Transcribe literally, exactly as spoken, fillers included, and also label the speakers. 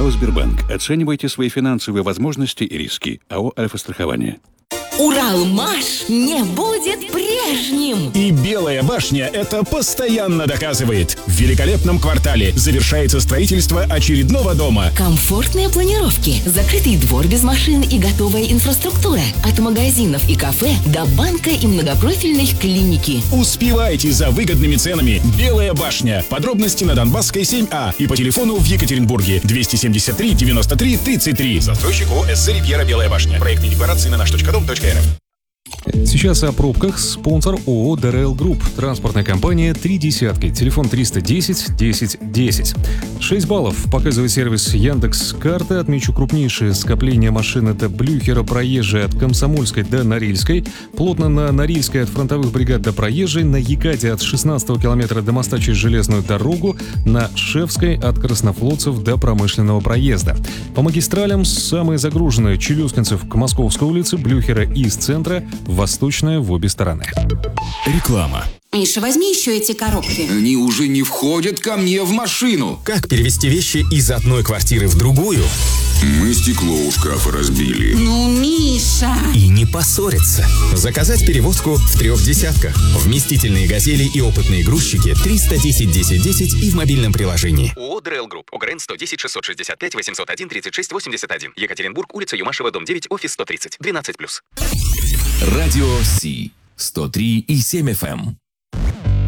Speaker 1: АО «Сбербанк». Оценивайте свои финансовые возможности и риски. АО «Альфа-страхование».
Speaker 2: Уралмаш не будет прежним.
Speaker 3: И Белая башня это постоянно доказывает. В великолепном квартале завершается строительство очередного дома.
Speaker 2: Комфортные планировки, закрытый двор без машин и готовая инфраструктура. От магазинов и кафе до банка и многопрофильной клиники.
Speaker 3: Успевайте за выгодными ценами. Белая башня. Подробности на Донбасской семь А и по телефону в Екатеринбурге двести семьдесят три девяносто три тридцать три. Застройщик ООО «СС Ривьера Белая башня». Проектные декларации на наш точка дом точка эр эф.
Speaker 4: Сейчас о пробках. Спонсор ООО «ДРЛ Групп». Транспортная компания «Три десятки». Телефон триста десять десять десять. шесть баллов показывает сервис Яндекс.Карты. Отмечу крупнейшее скопление машин. Это Блюхера проезжая от Комсомольской до Норильской. Плотно на Норильской от фронтовых бригад до Проезжей. На Екате от шестнадцатого километра до моста через железную дорогу. На Шевской от Краснофлотцев до Промышленного проезда. По магистралям самые загруженные: Челюскинцев к Московской улице, Блюхера из центра, Восточная в обе стороны.
Speaker 3: Реклама.
Speaker 5: Миша, возьми еще эти коробки.
Speaker 6: Они уже не входят ко мне в машину.
Speaker 7: Как перевести вещи из одной квартиры в другую?
Speaker 6: Мы стекло у шкафа разбили.
Speaker 5: Ну, Миша!
Speaker 7: И не поссориться. Заказать перевозку в трех десятках. Вместительные «Газели» и опытные грузчики триста десять десять десять и в мобильном приложении.
Speaker 8: ООО «ДРЛ Групп». ОГРН сто десять шестьсот шестьдесят пять восемьсот один тридцать шесть восемьдесят один. Екатеринбург, улица Юмашева, дом девять, офис сто тридцать. двенадцать плюс.
Speaker 9: Радио Си. сто три и семь эф эм.